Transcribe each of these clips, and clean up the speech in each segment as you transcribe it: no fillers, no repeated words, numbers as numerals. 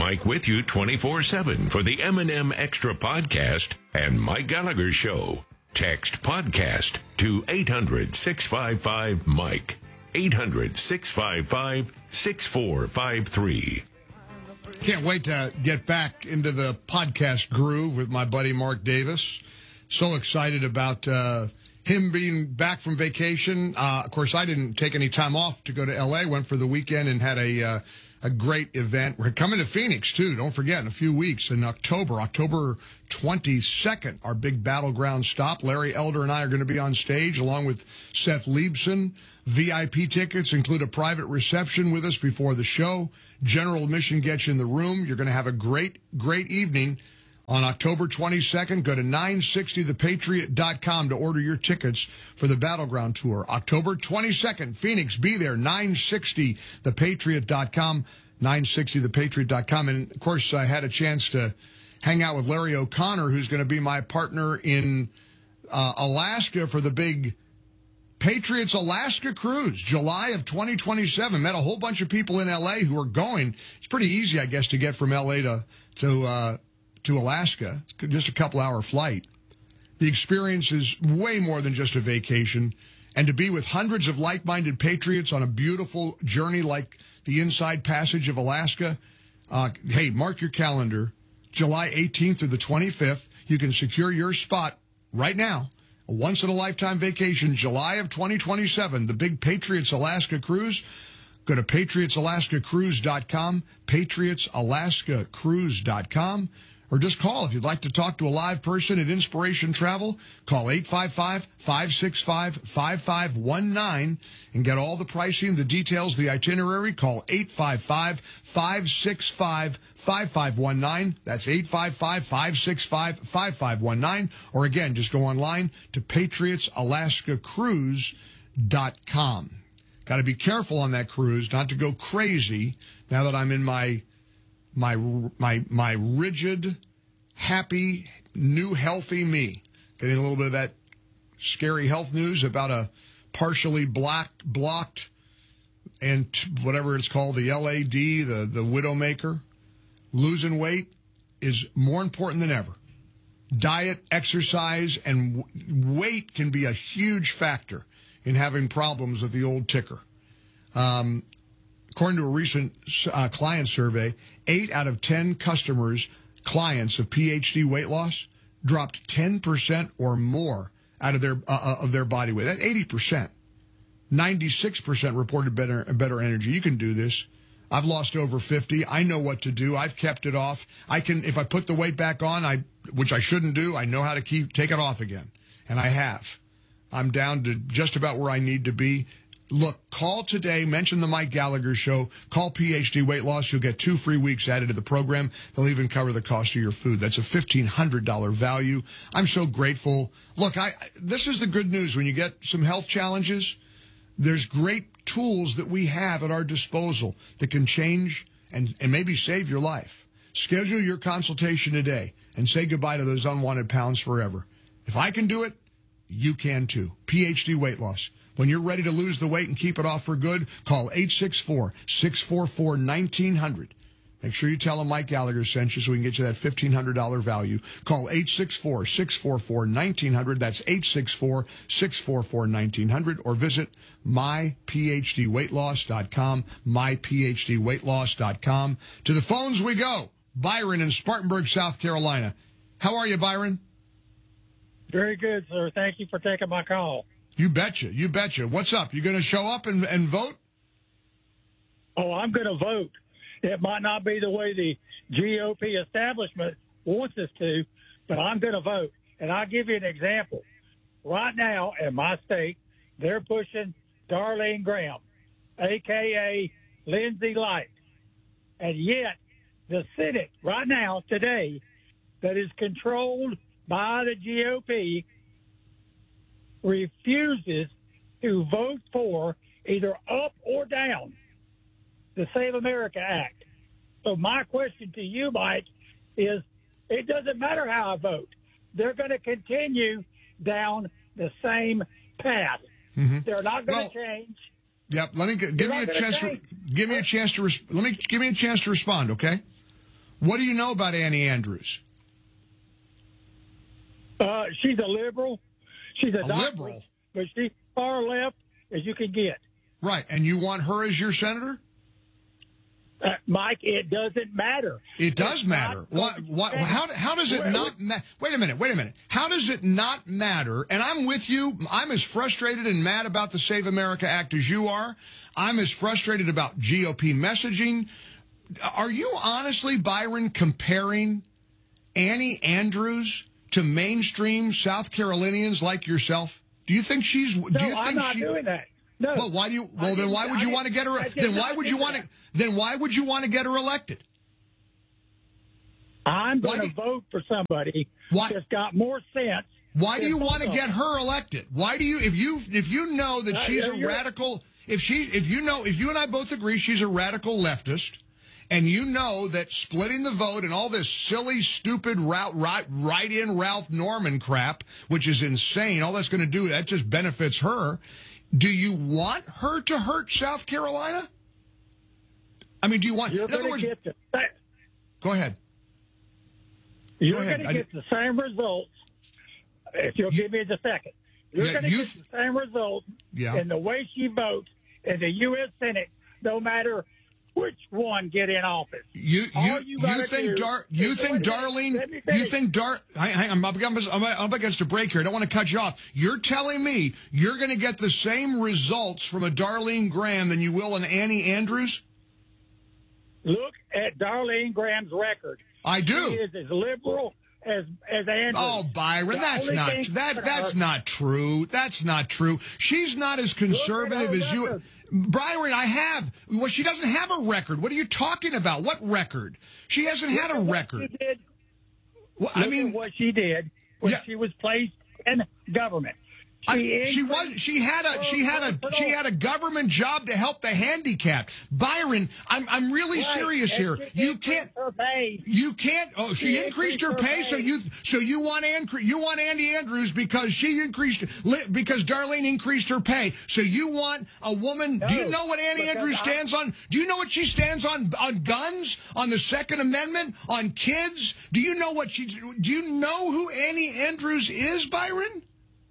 Mike with you 24/7 for the M&M Extra Podcast and Mike Gallagher Show. Text podcast to 800-655-MIKE. 800-655-6453. Can't wait to get back into the podcast groove with my buddy Mark Davis. So excited about him being back from vacation. Of course, I didn't take any time off to go to L.A. Went for the weekend and had a great event. We're coming to Phoenix, too. Don't forget, in a few weeks in October 22nd, our big battleground stop. Larry Elder and I are going to be on stage along with Seth Liebson. VIP tickets include a private reception with us before the show. General admission gets you in the room. You're going to have a great, great evening on October 22nd. Go to 960thepatriot.com to order your tickets for the Battleground Tour. October 22nd, Phoenix, be there, 960thepatriot.com, 960thepatriot.com. And, of course, I had a chance to hang out with Larry O'Connor, who's going to be my partner in Alaska for the big Patriots Alaska Cruise, July of 2027. Met a whole bunch of people in L.A. who are going. It's pretty easy, I guess, to get from L.A. to Alaska. It's just a couple-hour flight. The experience is way more than just a vacation. And to be with hundreds of like-minded patriots on a beautiful journey like the Inside Passage of Alaska, hey, mark your calendar. July 18th through the 25th. You can secure your spot right now. A once-in-a-lifetime vacation, July of 2027, the big Patriots Alaska Cruise. Go to patriotsalaskacruise.com, patriotsalaskacruise.com, or just call if you'd like to talk to a live person at Inspiration Travel. Call 855-565-5519 and get all the pricing, the details, the itinerary. Call 855-565-5519. That's 855-565-5519. Or again, just go online to patriotsalaskacruise.com. Got to be careful on that cruise, not to go crazy now that I'm in my rigid, happy, new, healthy me. Getting a little bit of that scary health news about a partially blocked, and whatever it's called, the LAD, the Widowmaker. Losing weight is more important than ever. Diet, exercise, and weight can be a huge factor in having problems with the old ticker. According to a recent client survey, 8 out of 10 clients of PhD weight loss dropped 10% or more out of their body weight. That's 80%. 96% reported better energy. You can do this. I've lost over 50. I know what to do. I've kept it off. If I put the weight back on, which I shouldn't do, I know how to take it off again. And I have. I'm down to just about where I need to be. Look, call today, mention the Mike Gallagher Show, call PhD Weight Loss. You'll get 2 free weeks added to the program. They'll even cover the cost of your food. That's a $1,500 value. I'm so grateful. Look, this is the good news. When you get some health challenges, there's great tools that we have at our disposal that can change and maybe save your life. Schedule your consultation today and say goodbye to those unwanted pounds forever. If I can do it, you can too. PhD Weight Loss. When you're ready to lose the weight and keep it off for good, call 864-644-1900. Make sure you tell them Mike Gallagher sent you so we can get you that $1,500 value. Call 864-644-1900. That's 864-644-1900. Or visit myphdweightloss.com, myphdweightloss.com. To the phones we go. Byron in Spartanburg, South Carolina. How are you, Byron? Very good, sir. Thank you for taking my call. You betcha. You betcha. What's up? You going to show up and vote? Oh, I'm going to vote. It might not be the way the GOP establishment wants us to, but I'm going to vote. And I'll give you an example. Right now in my state, they're pushing Darlene Graham, a.k.a. Lindsay Light. And yet the Senate right now, today, that is controlled by the GOP refuses to vote for either up or down the Save America Act. So my question to you, Mike, is it doesn't matter how I vote. They're going to continue down the same path. Mm-hmm. They're not going to change. Yep. Let me give me a chance to respond. Okay. What do you know about Annie Andrews? She's a liberal. She's a doctor, liberal? but she's far left as you can get. Right, and you want her as your senator? Mike, it doesn't matter. It does matter. How does it not matter? Wait a minute. How does it not matter? And I'm with you. I'm as frustrated and mad about the Save America Act as you are. I'm as frustrated about GOP messaging. Are you honestly, Byron, comparing Annie Andrews to mainstream South Carolinians like yourself? Do you think she's? No, I'm not doing that. No. Well, why do you? Well, then why would you want to get her? Then why would you want to? Then why would you want to get her elected? I'm going to vote for somebody that's got more sense. Why do you want to get her elected? Why do you? If you know that she's a radical, if you and I both agree she's a radical leftist, and you know that splitting the vote and all this silly, stupid write-in Ralph Norman crap, which is insane, all that's going to do, that just benefits her. Do you want her to hurt South Carolina? I mean, do you want... In other words... Go ahead. You're going to get the same results, if you'll give me the second. You're going to get the same results in the way she votes in the U.S. Senate, no matter which one get in office. I'm up against a break here. I don't want to cut you off. You're telling me you're going to get the same results from a Darlene Graham than you will an Annie Andrews? Look at Darlene Graham's record. I do. She is as liberal as Andrews. Oh, Byron, that's not true. That's not true. She's not as conservative as you. Byron, well, she doesn't have a record. What are you talking about? What record? She hasn't had a record. Well, I mean, what she did when she was placed in government. She had a government job to help the handicapped. Byron, I'm really serious here. You can't. Oh, she increased her pay. So you want Annie Andrews because because Darlene increased her pay. So you want a woman. Do you know what Annie Andrews stands on? Do you know what she stands on guns, on the Second Amendment, on kids? Do you know who Annie Andrews is, Byron?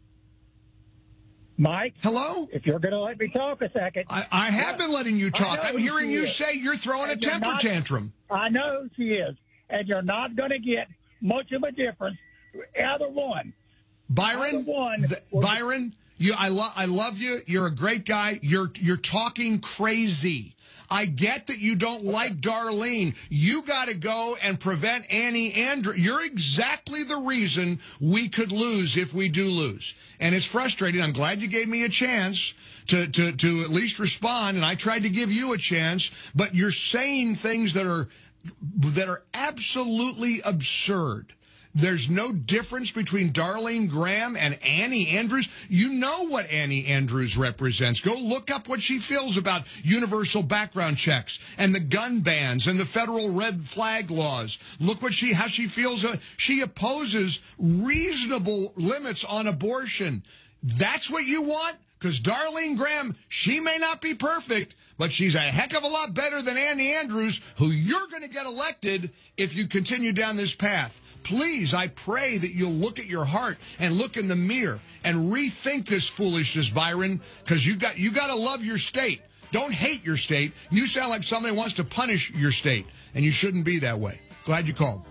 Mike? Hello? If you're going to let me talk a second. I have been letting you talk. I'm hearing you say you're throwing a temper tantrum. I know she is. And you're not going to get much of a difference. Either one. Byron? Byron, I love you. You're a great guy. You're talking crazy. I get that you don't like Darlene. You got to go and prevent Annie Andrews. You're exactly the reason we could lose if we do lose. And it's frustrating. I'm glad you gave me a chance to at least respond, and I tried to give you a chance, but you're saying things that are absolutely absurd. There's no difference between Darlene Graham and Annie Andrews. You know what Annie Andrews represents. Go look up what she feels about universal background checks and the gun bans and the federal red flag laws. Look how she feels. She opposes reasonable limits on abortion. That's what you want? Because Darlene Graham, she may not be perfect, but she's a heck of a lot better than Annie Andrews, who you're going to get elected if you continue down this path. Please, I pray that you'll look at your heart and look in the mirror and rethink this foolishness, Byron, because you got to love your state. Don't hate your state. You sound like somebody wants to punish your state, and you shouldn't be that way. Glad you called.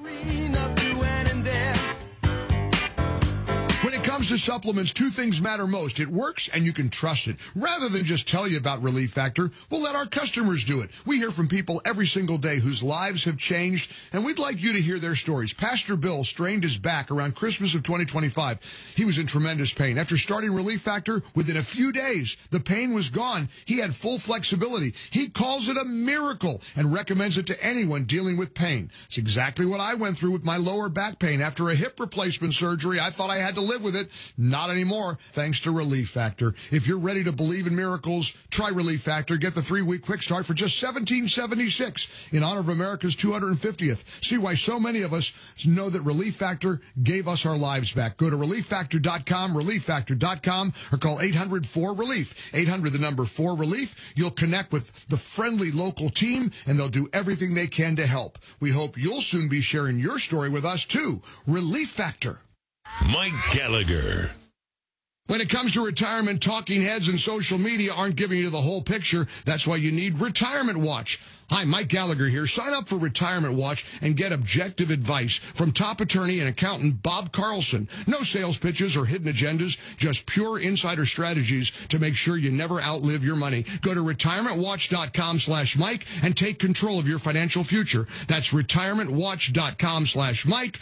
When it comes to supplements, two things matter most. It works and you can trust it. Rather than just tell you about Relief Factor, we'll let our customers do it. We hear from people every single day whose lives have changed, and we'd like you to hear their stories. Pastor Bill strained his back around Christmas of 2025. He was in tremendous pain. After starting Relief Factor, within a few days, the pain was gone. He had full flexibility. He calls it a miracle and recommends it to anyone dealing with pain. It's exactly what I went through with my lower back pain. After a hip replacement surgery, I thought I had to live with it, Not anymore, thanks to Relief Factor. If you're ready to believe in miracles, try Relief Factor. Get the 3-week quick start for just $17.76 in honor of America's 250th. See why so many of us know that Relief Factor gave us our lives back. Go to ReliefFactor.com, ReliefFactor.com, or call 800-4RELIEF. 800, the number 4RELIEF. You'll connect with the friendly local team, and they'll do everything they can to help. We hope you'll soon be sharing your story with us, too. Relief Factor. Mike Gallagher. When it comes to retirement, talking heads and social media aren't giving you the whole picture. That's why you need Retirement Watch. Hi, Mike Gallagher here. Sign up for Retirement Watch and get objective advice from top attorney and accountant Bob Carlson. No sales pitches or hidden agendas, just pure insider strategies to make sure you never outlive your money. Go to retirementwatch.com/Mike and take control of your financial future. That's retirementwatch.com/Mike,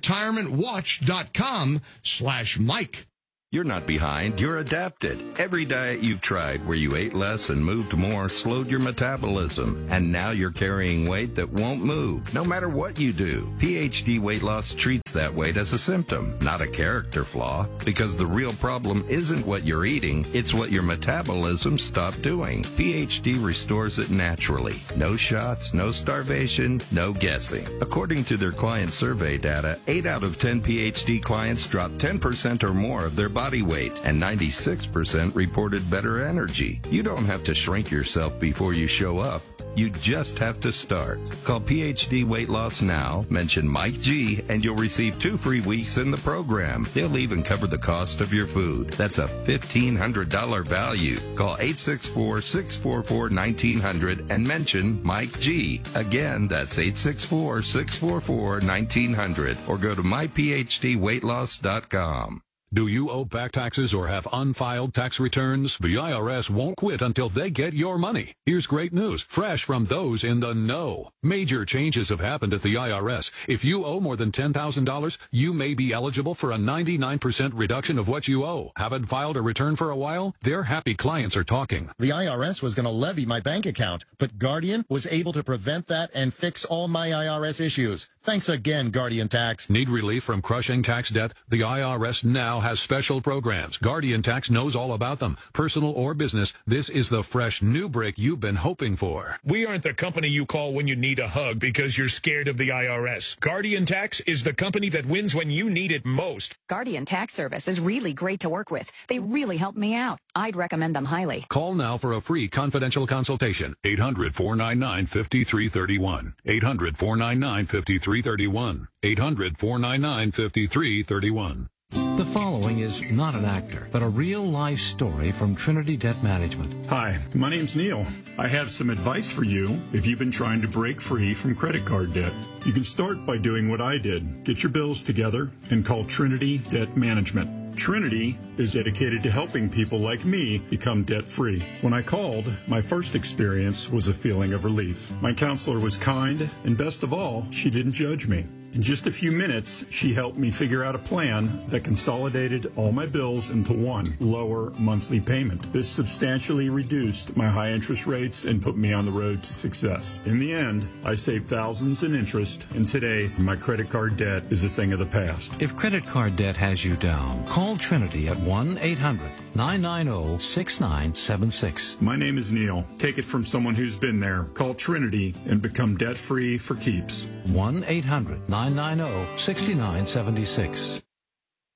retirementwatch.com/Mike. You're not behind, you're adapted. Every diet you've tried where you ate less and moved more slowed your metabolism. And now you're carrying weight that won't move, no matter what you do. PhD Weight Loss treats that weight as a symptom, not a character flaw. Because the real problem isn't what you're eating, it's what your metabolism stopped doing. PhD restores it naturally. No shots, no starvation, no guessing. According to their client survey data, 8 out of 10 PhD clients dropped 10% or more of their body weight, and 96% reported better energy. You don't have to shrink yourself before you show up. You just have to start. Call PhD Weight Loss now, mention Mike G, and you'll receive 2 free weeks in the program. They'll even cover the cost of your food. That's a $1,500 value. Call 864-644-1900 and mention Mike G. Again, that's 864-644-1900, or go to myphdweightloss.com. Do you owe back taxes or have unfiled tax returns? The IRS won't quit until they get your money. Here's great news, fresh from those in the know. Major changes have happened at the IRS. If you owe more than $10,000, you may be eligible for a 99% reduction of what you owe. Haven't filed a return for a while? Their happy clients are talking. The IRS was going to levy my bank account, but Guardian was able to prevent that and fix all my IRS issues. Thanks again, Guardian Tax. Need relief from crushing tax debt? The IRS now has special programs. Guardian Tax knows all about them. Personal or business, this is the fresh new break you've been hoping for. We aren't the company you call when you need a hug because you're scared of the IRS. Guardian Tax is the company that wins when you need it most. Guardian Tax Service is really great to work with. They really helped me out. I'd recommend them highly. Call now for a free confidential consultation. 800-499-5331. 800-499-5331. 800-499-5331. The following is not an actor, but a real-life story from Trinity Debt Management. Hi, my name's Neil. I have some advice for you if you've been trying to break free from credit card debt. You can start by doing what I did. Get your bills together and call Trinity Debt Management. Trinity is dedicated to helping people like me become debt-free. When I called, my first experience was a feeling of relief. My counselor was kind, and best of all, she didn't judge me. In just a few minutes, she helped me figure out a plan that consolidated all my bills into one lower monthly payment. This substantially reduced my high interest rates and put me on the road to success. In the end, I saved thousands in interest, and today, my credit card debt is a thing of the past. If credit card debt has you down, call Trinity at 1-800-990-6976. My name is Neil. Take it from someone who's been there. Call Trinity and become debt-free for keeps. 1-800-990-6976.